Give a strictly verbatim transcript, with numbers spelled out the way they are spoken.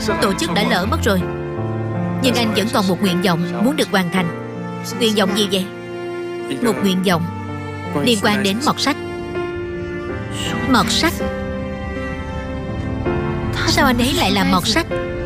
Tổ chức đã lỡ mất rồi, nhưng anh vẫn còn một nguyện vọng muốn được hoàn thành. Nguyện vọng gì vậy? Một nguyện vọng liên quan đến mọt sách. Mọt sách? Sao anh ấy lại làm mọt sách?